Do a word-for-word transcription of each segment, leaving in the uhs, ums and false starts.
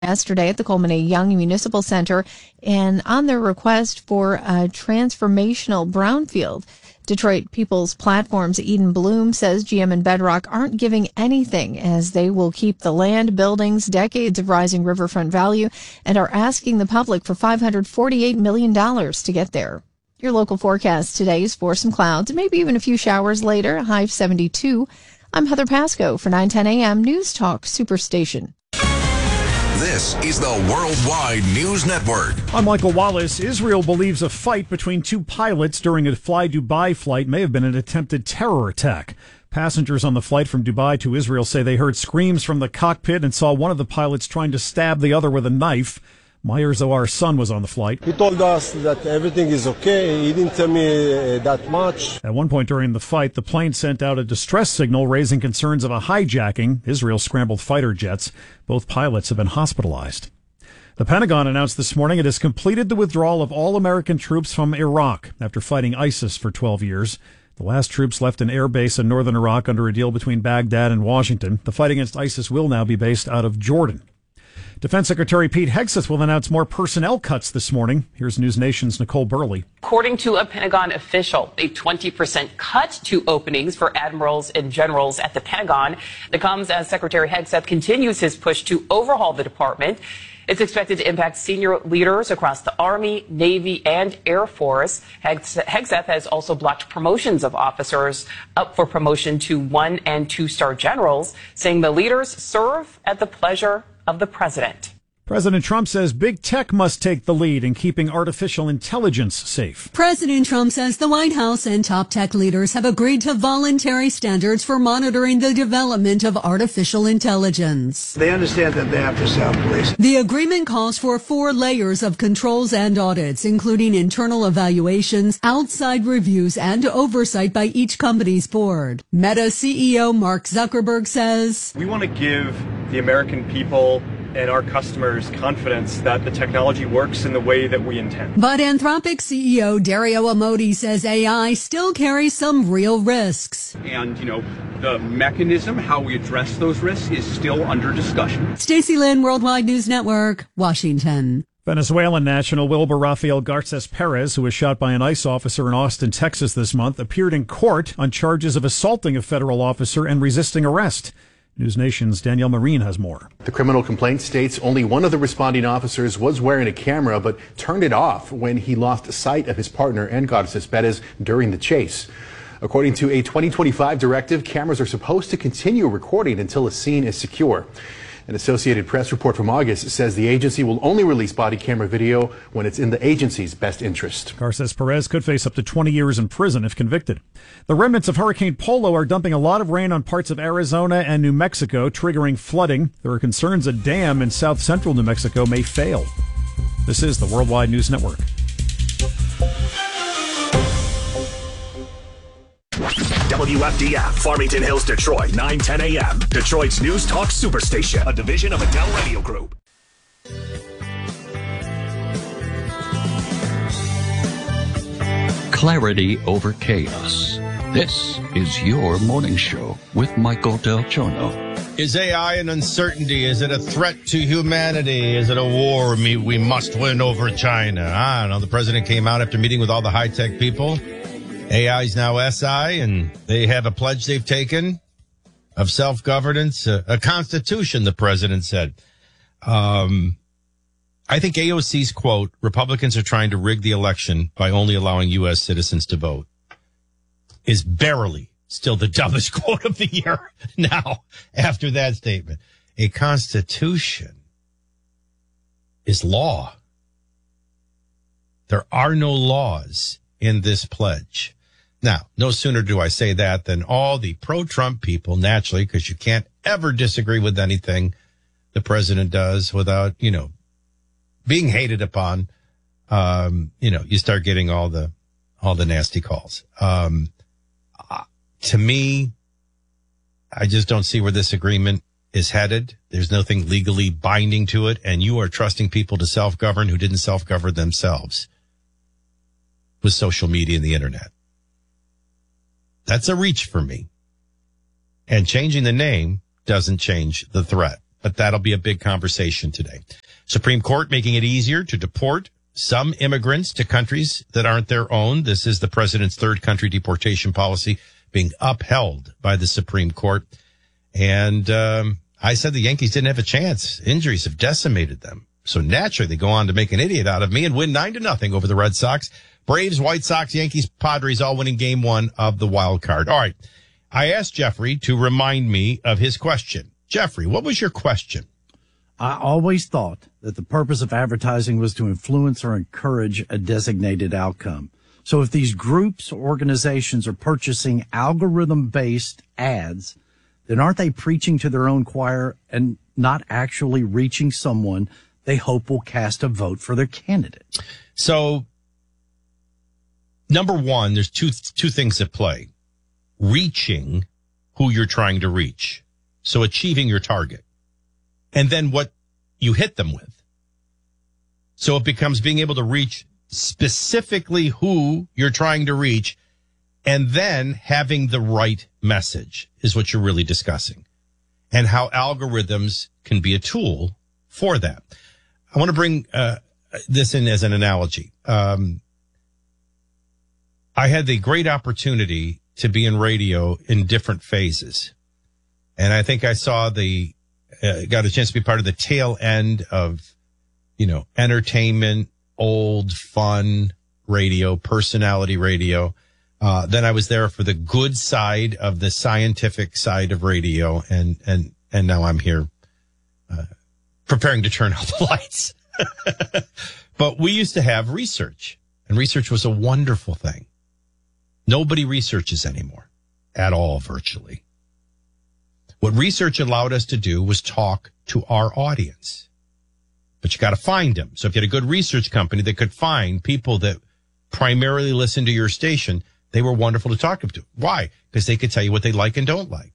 yesterday at the Coleman A. Young Municipal Center and on their request for a transformational brownfield. Detroit People's Platform's Eden Bloom says G M and Bedrock aren't giving anything as they will keep the land, buildings, decades of rising riverfront value, and are asking the public for five hundred forty-eight million dollars to get there. Your local forecast today is for some clouds and maybe even a few showers later, a high of seventy-two. I'm Heather Pasco for nine ten a.m. News Talk Superstation. This is the Worldwide News Network. I'm Michael Wallace. Israel believes a fight between two pilots during a Fly Dubai flight may have been an attempted terror attack. Passengers on the flight from Dubai to Israel say they heard screams from the cockpit and saw one of the pilots trying to stab the other with a knife. Meyer Zohar's son was on the flight. He told us that everything is okay. He didn't tell me uh, that much. At one point during the fight, the plane sent out a distress signal raising concerns of a hijacking. Israel scrambled fighter jets. Both pilots have been hospitalized. The Pentagon announced this morning it has completed the withdrawal of all American troops from Iraq after fighting ISIS for twelve years. The last troops left an air base in northern Iraq under a deal between Baghdad and Washington. The fight against ISIS will now be based out of Jordan. Defense Secretary Pete Hegseth will announce more personnel cuts this morning. Here's News Nation's Nicole Burley. According to a Pentagon official, a twenty percent cut to openings for admirals and generals at the Pentagon that comes as Secretary Hegseth continues his push to overhaul the department. It's expected to impact senior leaders across the Army, Navy, and Air Force. Hegseth has also blocked promotions of officers up for promotion to one and two-star generals, saying the leaders serve at the pleasure of the president. President Trump says big tech must take the lead in keeping artificial intelligence safe. President Trump says the White House and top tech leaders have agreed to voluntary standards for monitoring the development of artificial intelligence. They understand that they have to self-police. The agreement calls for four layers of controls and audits, including internal evaluations, outside reviews, and oversight by each company's board. Meta C E O Mark Zuckerberg says, "We want to give the American people and our customers confidence that the technology works in the way that we intend." But Anthropic C E O Dario Amodei says A I still carries some real risks. And, you know, the mechanism, how we address those risks, is still under discussion. Stacey Lynn, Worldwide News Network, Washington. Venezuelan national Wilbur Rafael Garces Perez, who was shot by an ICE officer in Austin, Texas this month, appeared in court on charges of assaulting a federal officer and resisting arrest. News Nation's Danielle Marine has more. The criminal complaint states only one of the responding officers was wearing a camera, but turned it off when he lost sight of his partner and Garces Perez during the chase. According to a twenty twenty-five directive, cameras are supposed to continue recording until a scene is secure. An Associated Press report from August says the agency will only release body camera video when it's in the agency's best interest. Garces Perez could face up to twenty years in prison if convicted. The remnants of Hurricane Polo are dumping a lot of rain on parts of Arizona and New Mexico, triggering flooding. There are concerns a dam in south central New Mexico may fail. This is the Worldwide News Network. W F D F, Farmington Hills, Detroit, nine ten a.m. Detroit's News Talk Superstation, a division of Adele Radio Group. Clarity over chaos. This is your morning show with Michael Del Giorno. Is A I an uncertainty? Is it a threat to humanity? Is it a war we, we must win over China? I don't know. The president came out after meeting with all the high-tech people. A I is now S I, and they have a pledge they've taken of self-governance, a, a constitution, the president said. Um, I think A O C's quote, Republicans are trying to rig the election by only allowing U S citizens to vote, is barely still the dumbest quote of the year now after that statement. A constitution is law. There are no laws in this pledge. Now, no sooner do I say that than all the pro-Trump people, naturally, because you can't ever disagree with anything the president does without, you know, being hated upon. Um, you know, you start getting all the, all the nasty calls. Um, uh, to me, I just don't see where this agreement is headed. There's nothing legally binding to it, and you are trusting people to self-govern who didn't self-govern themselves with social media and the internet. That's a reach for me. And changing the name doesn't change the threat. but that'll be a big conversation today. Supreme Court making it easier to deport some immigrants to countries that aren't their own. This is the president's third country deportation policy being upheld by the Supreme Court. And um, I said the Yankees didn't have a chance. Injuries have decimated them. So naturally, they go on to make an idiot out of me and win nine to nothing over the Red Sox. Braves, White Sox, Yankees, Padres all winning game one of the wild card. All right. I asked Jeffrey to remind me of his question. Jeffrey, what was your question? I always thought that the purpose of advertising was to influence or encourage a designated outcome. So if these groups or organizations are purchasing algorithm-based ads, then aren't they preaching to their own choir and not actually reaching someone they hope will cast a vote for their candidate? So, number one, there's two two things at play. Reaching who you're trying to reach. So achieving your target. And then what you hit them with. So it becomes being able to reach specifically who you're trying to reach, and then having the right message is what you're really discussing, and how algorithms can be a tool for that. I want to bring uh, this in as an analogy. Um, I had the great opportunity to be in radio in different phases. And I think I saw the, uh, got a chance to be part of the tail end of, you know, entertainment, old, fun radio, personality radio. Uh, then I was there for the good side of the scientific side of radio. And, and, and now I'm here, uh, preparing to turn out the lights. But we used to have research, and research was a wonderful thing. Nobody researches anymore at all, virtually. What research allowed us to do was talk to our audience. But you got to find them. So if you had a good research company that could find people that primarily listen to your station, they were wonderful to talk to. Why? Because they could tell you what they like and don't like.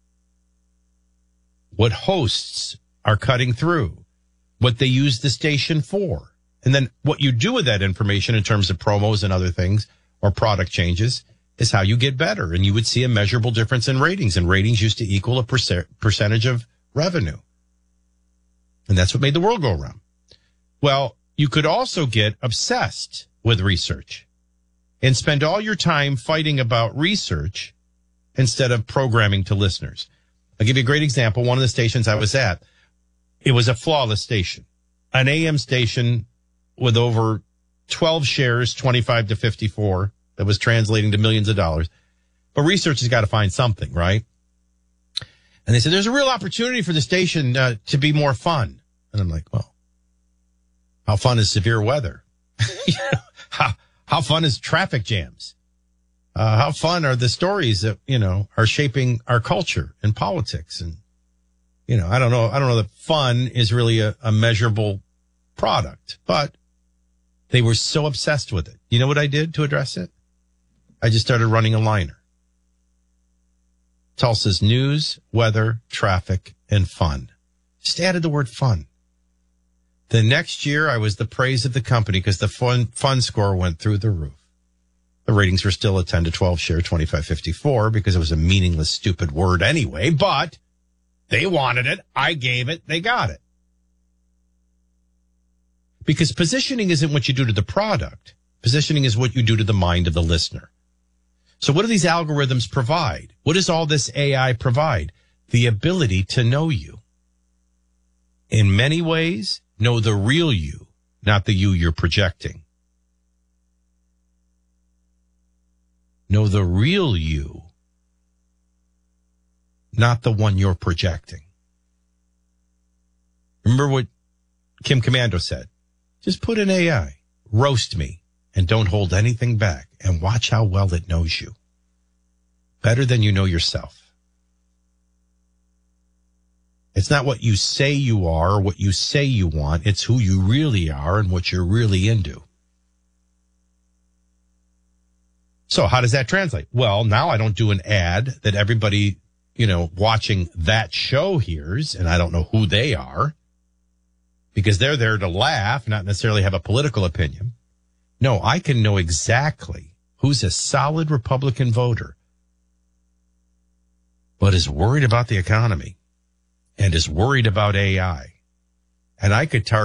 What hosts are cutting through. What they use the station for. And then what you do with that information in terms of promos and other things or product changes is how you get better. And you would see a measurable difference in ratings. And ratings used to equal a percent, percentage of revenue. And that's what made the world go around. Well, you could also get obsessed with research and spend all your time fighting about research instead of programming to listeners. I'll give you a great example. One of the stations I was at, it was a flawless station, an A M station with over twelve shares, twenty-five to fifty-four, that was translating to millions of dollars. But research has got to find something, right? And they said, there's a real opportunity for the station uh, to be more fun. And I'm like, well, how fun is severe weather? how, how fun is traffic jams? Uh, how fun are the stories that, you know, are shaping our culture and politics? And, you know, I don't know. I don't know that fun is really a, a measurable product, but they were so obsessed with it. You know what I did to address it? I just started running a liner. Tulsa's news, weather, traffic, and fun. Just added the word fun. The next year, I was the praise of the company because the fun, fun score went through the roof. The ratings were still a ten to twelve share, twenty-five fifty-four, because it was a meaningless, stupid word anyway, but they wanted it. I gave it. They got it. Because positioning isn't what you do to the product. Positioning is what you do to the mind of the listener. So what do these algorithms provide? What does all this A I provide? The ability to know you. In many ways, know the real you, not the you you're projecting. Know the real you, not the one you're projecting. Remember what Kim Komando said? Just put in A I, roast me, and don't hold anything back, and watch how well it knows you. Better than you know yourself. It's not what you say you are or what you say you want. It's who you really are and what you're really into. So how does that translate? Well, now I don't do an ad that everybody, you know, watching that show hears, and I don't know who they are, because they're there to laugh, not necessarily have a political opinion. No, I can know exactly who's a solid Republican voter, but is worried about the economy and is worried about A I. And I could target